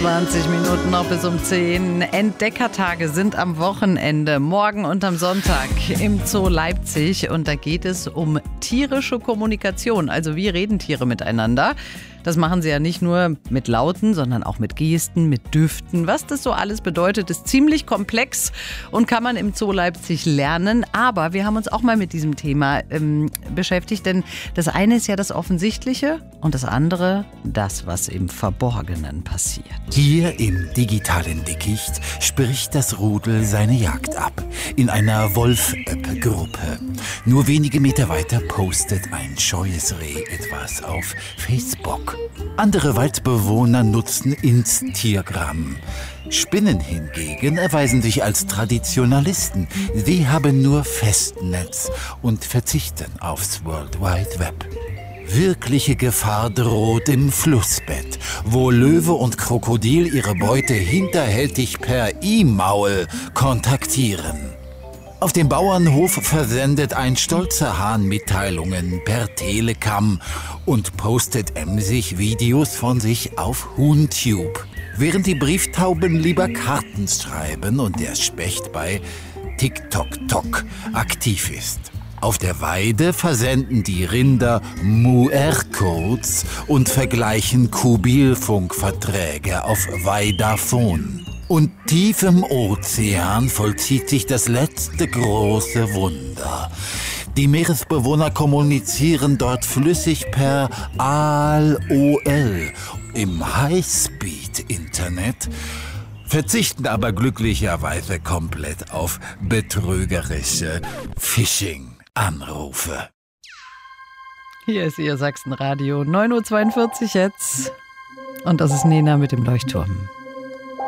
20 Minuten noch bis um 10. Entdeckertage sind am Wochenende, morgen und am Sonntag im Zoo Leipzig. Und da geht es um tierische Kommunikation. Also wie reden Tiere miteinander? Das machen sie ja nicht nur mit Lauten, sondern auch mit Gesten, mit Düften. Was das so alles bedeutet, ist ziemlich komplex und kann man im Zoo Leipzig lernen. Aber wir haben uns auch mal mit diesem Thema beschäftigt, denn das eine ist ja das Offensichtliche und das andere das, was im Verborgenen passiert. Hier im digitalen Dickicht spricht das Rudel seine Jagd ab. In einer Wolf-App-Gruppe. Nur wenige Meter weiter postet ein scheues Reh etwas auf Facebook. Andere Waldbewohner nutzen Instagram. Spinnen hingegen erweisen sich als Traditionalisten. Sie haben nur Festnetz und verzichten aufs World Wide Web. Wirkliche Gefahr droht im Flussbett, wo Löwe und Krokodil ihre Beute hinterhältig per E-Mail kontaktieren. Auf dem Bauernhof versendet ein stolzer Hahn Mitteilungen per Telegram und postet emsig Videos von sich auf Huhntube, während die Brieftauben lieber Karten schreiben und der Specht bei TikTok aktiv ist. Auf der Weide versenden die Rinder QR-Codes und vergleichen Mobilfunkverträge auf Vodafone. Und tief im Ozean vollzieht sich das letzte große Wunder. Die Meeresbewohner kommunizieren dort flüssig per AOL im Highspeed-Internet, verzichten aber glücklicherweise komplett auf betrügerische Phishing-Anrufe. Hier ist Ihr Sachsenradio, 9:42 Uhr jetzt. Und das ist Nena mit dem Leuchtturm.